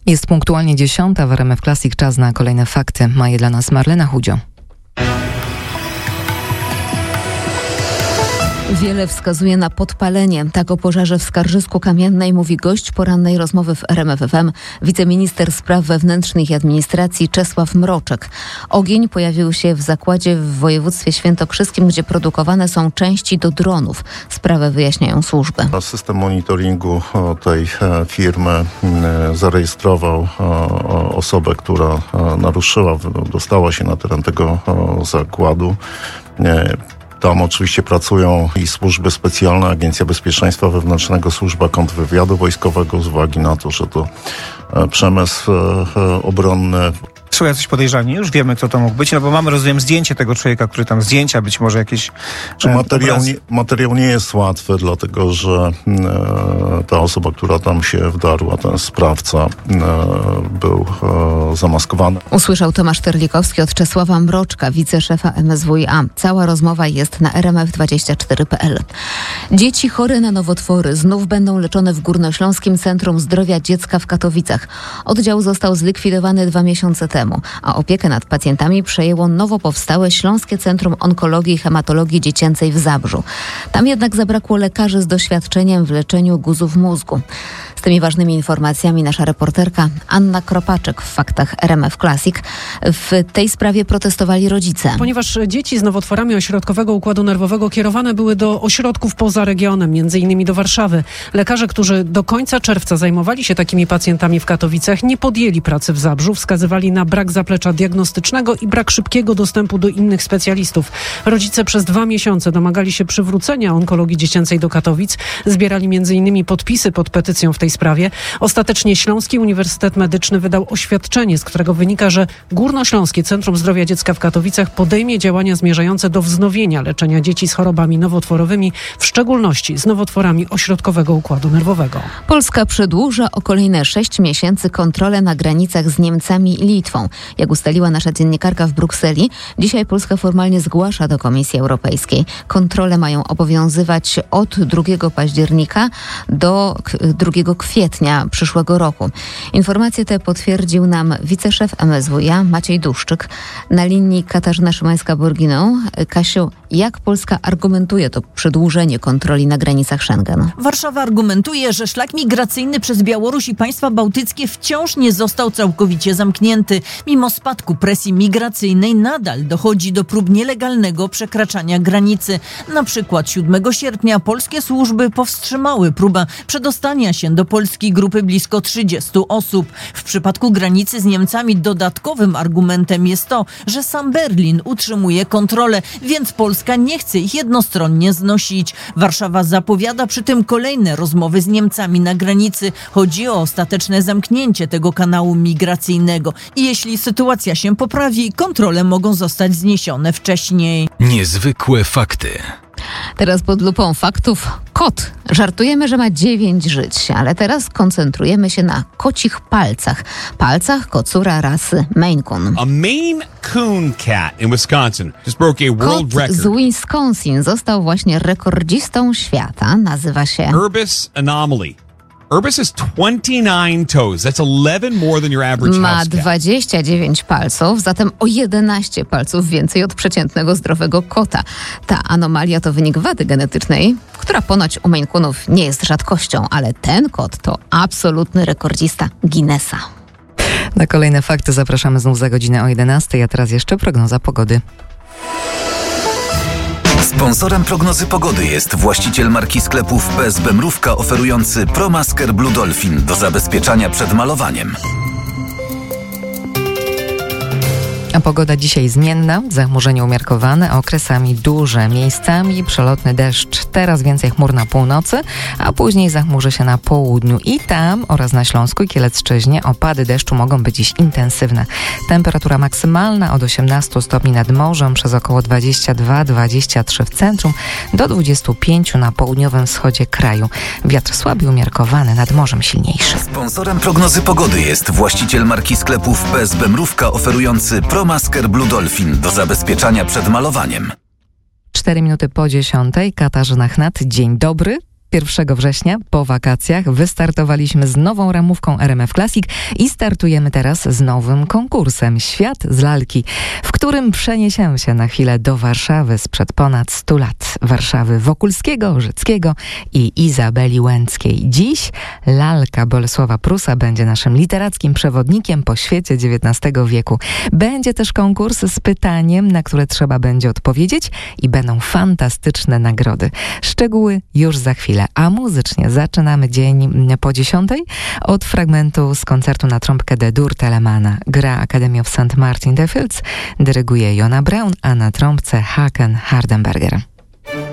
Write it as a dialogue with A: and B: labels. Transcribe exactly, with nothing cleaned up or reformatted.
A: Jest punktualnie dziesiąta w R M F Classic. Czas na kolejne fakty. Ma je dla nas Marlena Chudzio.
B: Wiele wskazuje na podpalenie. Tak o pożarze w Skarżysku-Kamiennej mówi gość porannej rozmowy w R M F F M, wiceminister spraw wewnętrznych i administracji Czesław Mroczek. Ogień pojawił się w zakładzie w województwie świętokrzyskim, gdzie produkowane są części do dronów. Sprawę wyjaśniają służby.
C: System monitoringu tej firmy zarejestrował osobę, która naruszyła, dostała się na teren tego zakładu. Tam oczywiście pracują i służby specjalne, Agencja Bezpieczeństwa Wewnętrznego, Służba Kontrwywiadu Wojskowego, z uwagi na to, że to przemysł obronny.
D: Są jacyś podejrzani? Już wiemy, kto to mógł być, no bo mamy, rozumiem, zdjęcie tego człowieka, który tam, zdjęcia, być może jakieś...
C: Czy materiał, nie, materiał nie jest łatwy, dlatego że e, ta osoba, która tam się wdarła, ten sprawca, e, był e, zamaskowany.
B: Usłyszał Tomasz Terlikowski od Czesława Mroczka, wiceszefa M S W i A. Cała rozmowa jest na r m f dwadzieścia cztery kropka p l. Dzieci chore na nowotwory znów będą leczone w Górnośląskim Centrum Zdrowia Dziecka w Katowicach. Oddział został zlikwidowany dwa miesiące temu, a opiekę nad pacjentami przejęło nowo powstałe Śląskie Centrum Onkologii i Hematologii Dziecięcej w Zabrzu. Tam jednak zabrakło lekarzy z doświadczeniem w leczeniu guzów mózgu. Z tymi ważnymi informacjami nasza reporterka Anna Kropaczek w Faktach R M F Classic. W tej sprawie protestowali rodzice.
E: Ponieważ dzieci z nowotworami ośrodkowego układu nerwowego kierowane były do ośrodków poza regionem, między innymi do Warszawy. Lekarze, którzy do końca czerwca zajmowali się takimi pacjentami w Katowicach, nie podjęli pracy w Zabrzu. Wskazywali na brak zaplecza diagnostycznego i brak szybkiego dostępu do innych specjalistów. Rodzice przez dwa miesiące domagali się przywrócenia onkologii dziecięcej do Katowic. Zbierali między innymi podpisy pod petycją w tej sprawie. Ostatecznie Śląski Uniwersytet Medyczny wydał oświadczenie, z którego wynika, że Górnośląskie Centrum Zdrowia Dziecka w Katowicach podejmie działania zmierzające do wznowienia leczenia dzieci z chorobami nowotworowymi, w szczególności z nowotworami ośrodkowego układu nerwowego.
B: Polska przedłuża o kolejne sześć miesięcy kontrolę na granicach z Niemcami i Litwą. Jak ustaliła nasza dziennikarka w Brukseli, dzisiaj Polska formalnie zgłasza do Komisji Europejskiej. Kontrole mają obowiązywać od drugiego października do drugiego kwietnia przyszłego roku. Informacje te potwierdził nam wiceszef M S W i A Maciej Duszczyk. Na linii Katarzyna Szymańska-Borginą. Kasiu, jak Polska argumentuje to przedłużenie kontroli na granicach Schengen?
F: Warszawa argumentuje, że szlak migracyjny przez Białoruś i państwa bałtyckie wciąż nie został całkowicie zamknięty. Mimo spadku presji migracyjnej nadal dochodzi do prób nielegalnego przekraczania granicy. Na przykład siódmego sierpnia polskie służby powstrzymały próbę przedostania się do Polski grupy blisko trzydziestu osób. W przypadku granicy z Niemcami dodatkowym argumentem jest to, że sam Berlin utrzymuje kontrolę, więc Polska nie chce ich jednostronnie znosić. Warszawa zapowiada przy tym kolejne rozmowy z Niemcami na granicy. Chodzi o ostateczne zamknięcie tego kanału migracyjnego. I jeśli sytuacja się poprawi, kontrole mogą zostać zniesione wcześniej.
G: Niezwykłe fakty.
B: Teraz pod lupą faktów kot. Żartujemy, że ma dziewięć żyć, ale teraz koncentrujemy się na kocich palcach. Palcach kocura rasy Maine Coon.
H: A Maine Coon cat in Wisconsin just broke a world
B: Kot
H: record.
B: z Wisconsin został właśnie rekordzistą świata. Nazywa się
H: Urbis Anomaly. Urbis has twenty-nine toes. That's eleven more than your average
B: Ma
H: house cat.
B: dwadzieścia dziewięć palców, zatem o jedenaście palców więcej od przeciętnego zdrowego kota. Ta anomalia to wynik wady genetycznej, która ponoć u Maine Coonów nie jest rzadkością, ale ten kot to absolutny rekordzista Guinnessa.
A: Na kolejne fakty zapraszamy znów za godzinę o jedenastej, a teraz jeszcze prognoza pogody.
G: Sponsorem prognozy pogody jest właściciel marki sklepów P S B Mrówka, oferujący ProMasker Blue Dolphin do zabezpieczania przed malowaniem.
A: A pogoda dzisiaj zmienna, zachmurzenie umiarkowane, okresami duże, miejscami przelotny deszcz. Teraz więcej chmur na północy, a później zachmurzy się na południu. I tam oraz na Śląsku i Kielecczyźnie opady deszczu mogą być dziś intensywne. Temperatura maksymalna od osiemnastu stopni nad morzem, przez około dwadzieścia dwa do dwudziestu trzech w centrum, do dwudziestu pięciu na południowym wschodzie kraju. Wiatr słaby umiarkowany, nad morzem silniejszy.
G: Sponsorem prognozy pogody jest właściciel marki sklepów P S B Mrówka, oferujący ProMasker Blue Dolphin do zabezpieczania przed malowaniem.
A: Cztery minuty po dziesiątej. Katarzyna Chnat, dzień dobry. pierwszego września, po wakacjach, wystartowaliśmy z nową ramówką R M F Classic i startujemy teraz z nowym konkursem Świat z lalki, w którym przeniesiemy się na chwilę do Warszawy sprzed ponad stu lat. Warszawy Wokulskiego, Rzeckiego i Izabeli Łęckiej. Dziś lalka Bolesława Prusa będzie naszym literackim przewodnikiem po świecie dziewiętnastego wieku. Będzie też konkurs z pytaniem, na które trzeba będzie odpowiedzieć i będą fantastyczne nagrody. Szczegóły już za chwilę, a muzycznie zaczynamy dzień po dziesiątej od fragmentu z koncertu na trąbkę D-dur Telemana. Gra Academy of Saint Martin the Fields, dyryguje Jona Braun, a na trąbce Haken Hardenberger.